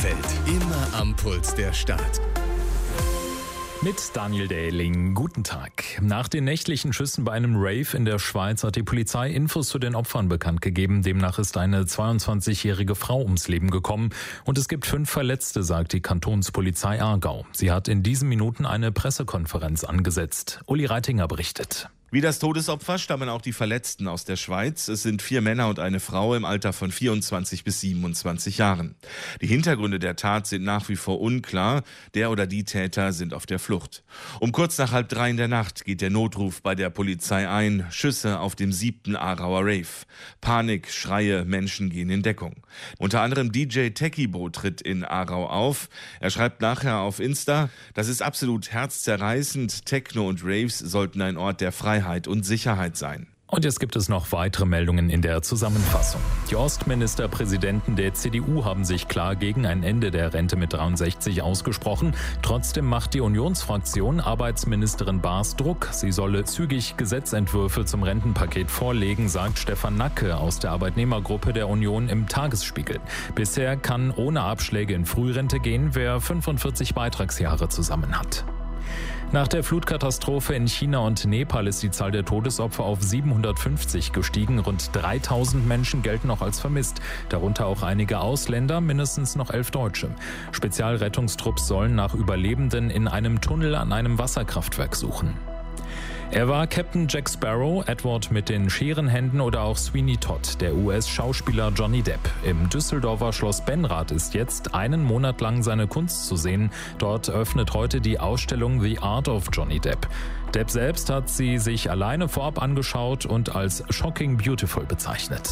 Bielefeld, immer am Puls der Stadt. Mit Daniel Dähling, guten Tag. Nach den nächtlichen Schüssen bei einem Rave in der Schweiz hat die Polizei Infos zu den Opfern bekannt gegeben. Demnach ist eine 22-jährige Frau ums Leben gekommen und es gibt 5 Verletzte, sagt die Kantonspolizei Aargau. Sie hat in diesen Minuten eine Pressekonferenz angesetzt. Uli Reitinger berichtet. Wie das Todesopfer stammen auch die Verletzten aus der Schweiz. Es sind 4 Männer und eine Frau im Alter von 24 bis 27 Jahren. Die Hintergründe der Tat sind nach wie vor unklar. Der oder die Täter sind auf der Flucht. Um kurz nach 2:30 in der Nacht geht der Notruf bei der Polizei ein. Schüsse auf dem 7. Aarauer Rave. Panik, Schreie, Menschen gehen in Deckung. Unter anderem DJ Techibo tritt in Aarau auf. Er schreibt nachher auf Insta: Das ist absolut herzzerreißend. Techno und Raves sollten ein Ort der Freiheit und Sicherheit sein. Und jetzt gibt es noch weitere Meldungen in der Zusammenfassung. Die Ostministerpräsidenten der CDU haben sich klar gegen ein Ende der Rente mit 63 ausgesprochen. Trotzdem macht die Unionsfraktion Arbeitsministerin Baas Druck. Sie solle zügig Gesetzentwürfe zum Rentenpaket vorlegen, sagt Stefan Nacke aus der Arbeitnehmergruppe der Union im Tagesspiegel. Bisher kann ohne Abschläge in Frührente gehen, wer 45 Beitragsjahre zusammen hat. Nach der Flutkatastrophe in China und Nepal ist die Zahl der Todesopfer auf 750 gestiegen. Rund 3000 Menschen gelten noch als vermisst, darunter auch einige Ausländer, mindestens noch 11 Deutsche. Spezialrettungstrupps sollen nach Überlebenden in einem Tunnel an einem Wasserkraftwerk suchen. Er war Captain Jack Sparrow, Edward mit den Scherenhänden oder auch Sweeney Todd, der US-Schauspieler Johnny Depp. Im Düsseldorfer Schloss Benrath ist jetzt einen Monat lang seine Kunst zu sehen. Dort öffnet heute die Ausstellung The Art of Johnny Depp. Depp selbst hat sie sich alleine vorab angeschaut und als shocking beautiful bezeichnet.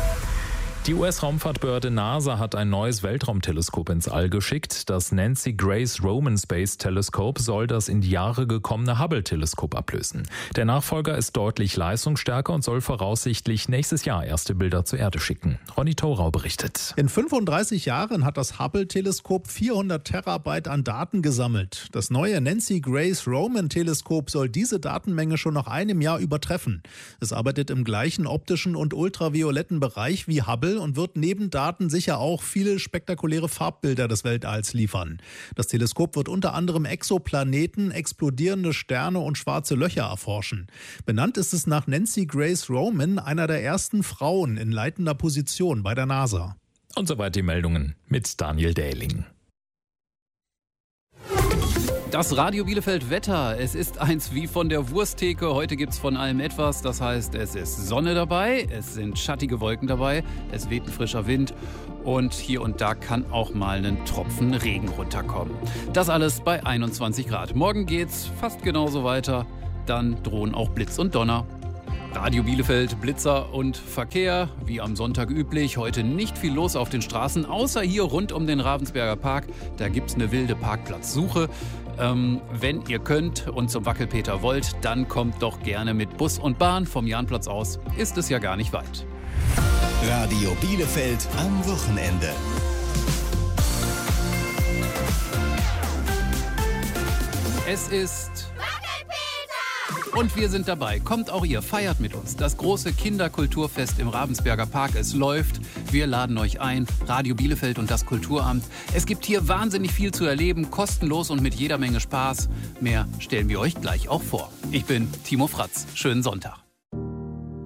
Die US-Raumfahrtbehörde NASA hat ein neues Weltraumteleskop ins All geschickt. Das Nancy Grace Roman Space Telescope soll das in die Jahre gekommene Hubble-Teleskop ablösen. Der Nachfolger ist deutlich leistungsstärker und soll voraussichtlich nächstes Jahr erste Bilder zur Erde schicken. Ronny Thorau berichtet. In 35 Jahren hat das Hubble-Teleskop 400 Terabyte an Daten gesammelt. Das neue Nancy Grace Roman Teleskop soll diese Datenmenge schon nach einem Jahr übertreffen. Es arbeitet im gleichen optischen und ultravioletten Bereich wie Hubble und wird neben Daten sicher auch viele spektakuläre Farbbilder des Weltalls liefern. Das Teleskop wird unter anderem Exoplaneten, explodierende Sterne und schwarze Löcher erforschen. Benannt ist es nach Nancy Grace Roman, einer der ersten Frauen in leitender Position bei der NASA. Und soweit die Meldungen mit Daniel Dähling. Das Radio Bielefeld Wetter, es ist eins wie von der Wursttheke. Heute gibt's von allem etwas, das heißt, es ist Sonne dabei, es sind schattige Wolken dabei, es weht ein frischer Wind und hier und da kann auch mal ein Tropfen Regen runterkommen. Das alles bei 21 Grad. Morgen geht's fast genauso weiter, dann drohen auch Blitz und Donner. Radio Bielefeld, Blitzer und Verkehr, wie am Sonntag üblich. Heute nicht viel los auf den Straßen, außer hier rund um den Ravensberger Park. Da gibt's eine wilde Parkplatzsuche. Wenn ihr könnt und zum Wackelpeter wollt, dann kommt doch gerne mit Bus und Bahn vom Jahnplatz aus. Ist es ja gar nicht weit. Radio Bielefeld am Wochenende. Es ist und wir sind dabei. Kommt auch ihr, feiert mit uns. Das große Kinderkulturfest im Ravensberger Park. Es läuft. Wir laden euch ein. Radio Bielefeld und das Kulturamt. Es gibt hier wahnsinnig viel zu erleben. Kostenlos und mit jeder Menge Spaß. Mehr stellen wir euch gleich auch vor. Ich bin Timo Fratz. Schönen Sonntag.